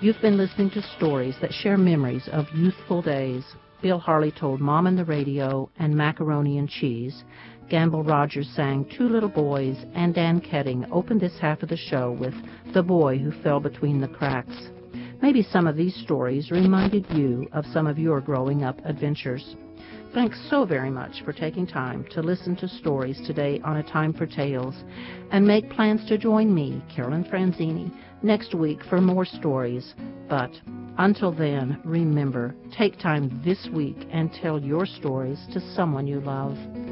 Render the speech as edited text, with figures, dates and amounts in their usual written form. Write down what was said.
You've been listening to stories that share memories of youthful days. Bill Harley told Mom and the Radio and Macaroni and Cheese. Gamble Rogers sang Two Little Boys, and Dan Ketting opened this half of the show with The Boy Who Fell Between the Cracks. Maybe some of these stories reminded you of some of your growing up adventures. Thanks so very much for taking time to listen to stories today on A Time for Tales, and make plans to join me, Carolyn Franzini, next week for more stories. But until then, remember, take time this week and tell your stories to someone you love.